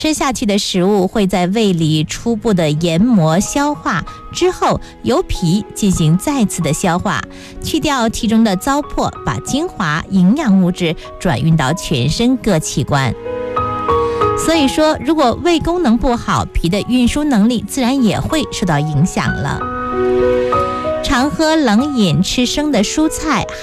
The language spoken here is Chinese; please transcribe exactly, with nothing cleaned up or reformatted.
吃下去的食物会在胃里初步的研磨消化，之后由脾进行再次的消化，去掉其中的糟粕，把精华营养物质转运到全身各器官。所以说，如果胃功能不好，脾的运输能力自然也会受到影响了。常喝冷饮、吃生的蔬菜